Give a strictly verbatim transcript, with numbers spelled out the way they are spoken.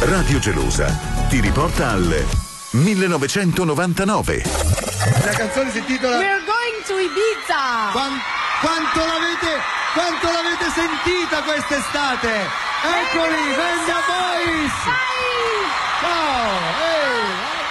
Radio Gelosa ti riporta al millenovecentonovantanove. La canzone si intitola We're going to Ibiza. Quan- quanto l'avete quanto l'avete sentita quest'estate? Eccoli, Venga Boys! Vai! Ciao! Ehi!